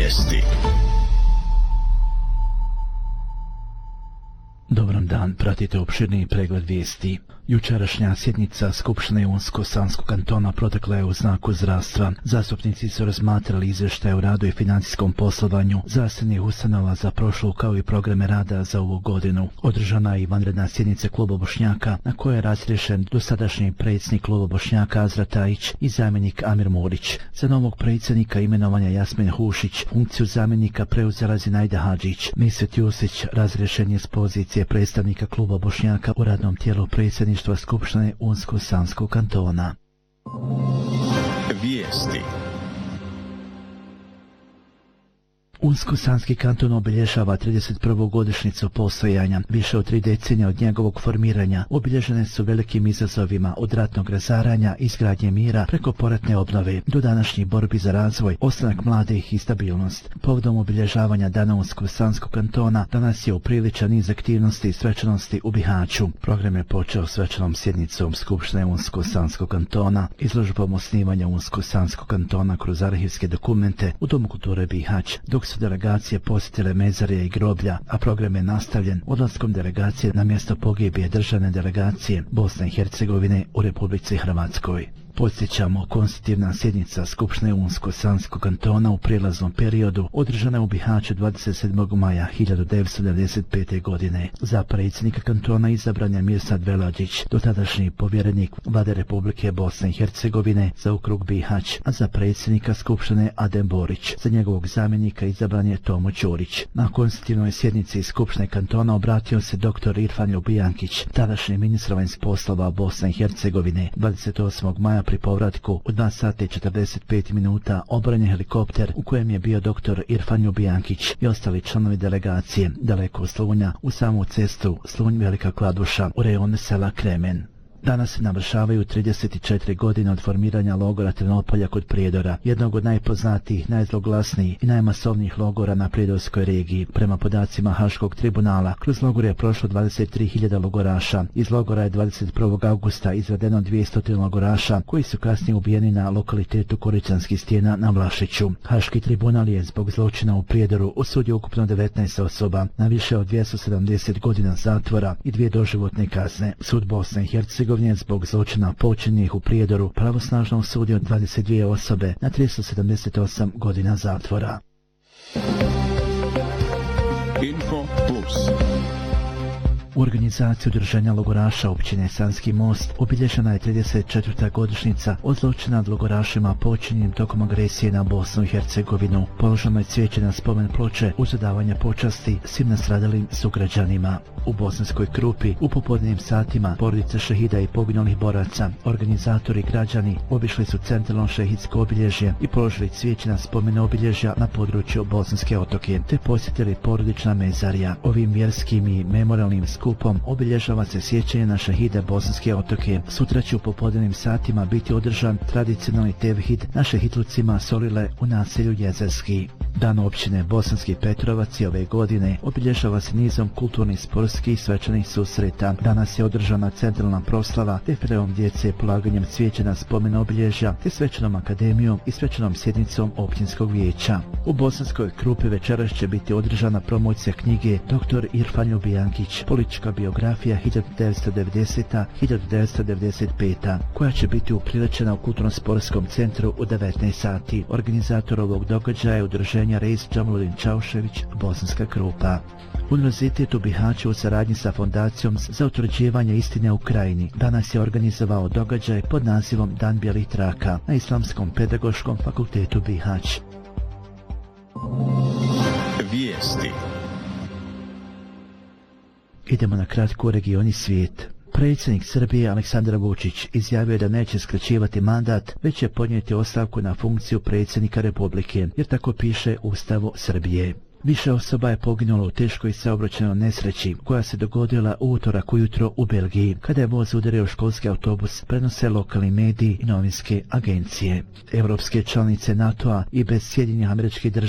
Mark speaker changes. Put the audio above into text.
Speaker 1: Vijesti.
Speaker 2: Dobar dan, pratite opširni pregled vijesti. Jučerašnja sjednica Skupštine Unsko-Sanskog kantona protekla je u znaku zdravstva. Zastupnici su razmatrali izvještaje o radu i financijskom poslovanju zdravstvenih ustanova za prošlu kao i programe rada za ovu godinu. Održana je i vanredna sjednica Kluba Bošnjaka na kojoj je razriješen dosadašnji predsjednik Kluba Bošnjaka Azra Tajić i zamjenik Amir Murić. Za novog predsjednika imenovanja Jasmin Hušić, funkciju zamjenika preuzela Zinajda Hadžić. Misvet Jusić razriješen je s pozicije predstavnika Kluba Bošnjaka u radnom tijelu predsjedništva Skupštine Unsko-Sanskog kantona.
Speaker 1: Vijesti.
Speaker 2: Unsko-Sanski kanton obilježava 31. godišnjicu postojanja. Više od 3 decenije od njegovog formiranja obilježene su velikim izazovima od ratnog razaranja, izgradnje mira preko poratne obnove do današnjih borbi za razvoj, ostanak mladih i stabilnost. Povodom obilježavanja Dana Unsko-Sanskog kantona danas je upriličan niz aktivnosti i svečanosti u Bihaću. Program je počeo svečanom sjednicom Skupštine Unsko-Sanskog kantona, izložbom osnivanja Unsko-Sanskog kantona kroz arhivske dokumente u Domu kulture Bihać, dok su delegacije posjetile mezarije i groblja, a program je nastavljen odlaskom delegacije na mjesto pogibije državne delegacije Bosne i Hercegovine u Republici Hrvatskoj. Podsjećamo, konstitutivna sjednica Skupštine Unsko-Sanskog kantona u prijelaznom periodu održana je u Bihaću 27. maja 1995. godine. Za predsjednika kantona izabran je Mirsad Veladžić, dotadašnji povjerenik Vlade Republike Bosne i Hercegovine za okrug Bihać, a za predsjednika Skupštine Adem Borić. Za njegovog zamjenika izabran je Tomo Ćorić. Na konstitutivnoj sjednici Skupštine kantona obratio se dr. Irfan Ljubijankić, tadašnji ministar vanjskih poslova Bosne i Hercegovine. 28. maja pri povratku u 2 sata i 45 minuta obranjen helikopter u kojem je bio dr. Irfan Ljubijankić i ostali članovi delegacije daleko od Slunja u samu cestu Slunj-Velika Kladuša u rejonu sela Kremen. Danas se navršavaju 34 godine od formiranja logora Trnopolja kod Prijedora, jednog od najpoznatijih, najzloglasnijih i najmasovnijih logora na Prijedorskoj regiji. Prema podacima Haškog tribunala, kroz logor je prošlo 23.000 logoraša. Iz logora je 21. augusta izvedeno 200 logoraša, koji su kasnije ubijeni na lokalitetu Koričanskih stijena na Vlašiću. Haški tribunal je zbog zločina u Prijedoru osudio ukupno 19 osoba na više od 270 godina zatvora i 2 doživotne kazne. Sud Bosne i Hercegovine zbog zločina počinjenih u Prijedoru pravosnažno osudio 22 osobe na 378 godina zatvora.
Speaker 1: Info Plus.
Speaker 2: U organizaciji održanja logoraša općine Sanski Most obilježena je 34. godišnjica od zločina nad logorašima počinjenim tokom agresije na Bosnu i Hercegovinu. Položeno je cvijeće na spomen ploče uz odavanje počasti svim nastradalim sugrađanima. U Bosanskoj Krupi u popodnevnim satima porodice šehida i poginulih boraca, organizatori i građani obišli su centralno šehidsko obilježje i položili cvijeće na spomen obilježja na području Bosanske Otoke, te posjetili porodična mezarija. Ovim vjerskim i memorialnim skupom obilježava se sjećanje na šehide Bosanske Otoke. Sutra će u popodnevnim satima biti održan tradicionalni tevhid na šehidlucima Solile u naselju Jezerski. Dan općine Bosanski Petrovac ove godine obilježava se nizom kulturnih, sportskih i svečanih susreta. Danas je održana centralna proslava te predavom djece polaganjem cvijeća na spomen obilježja te svečanom akademijom i svečanom sjednicom općinskog vijeća. U Bosanskoj Krupi večeras će biti održana promocija knjige dr. Irfan Ljubijankić, politička biografija 1990-1995, koja će biti upriličena u Kulturno-sportskom centru u 19 sati. Organizator ovog događaja je udruženja Reis Džamuludin Čaušević, Bosanska Krupa. Univerzitet u Bihaću u saradnji sa Fondacijom za utvrđivanje istine u Krajini danas je organizovao događaj pod nazivom Dan bijelih traka na Islamskom pedagoškom fakultetu Bihać.
Speaker 1: Vijesti.
Speaker 2: Idemo na kratko u regioni svijet. Predsjednik Srbije Aleksandar Vučić izjavio je da neće skraćivati mandat, već će podnijeti ostavku na funkciju predsjednika Republike, jer tako piše u Ustavu Srbije. Više osoba je poginulo u teškoj saobraćajnoj nesreći koja se dogodila u utorak ujutro u Belgiji, kada je voz udario školski autobus, prenose lokalni mediji i novinske agencije. Evropske članice NATO-a i bez SAD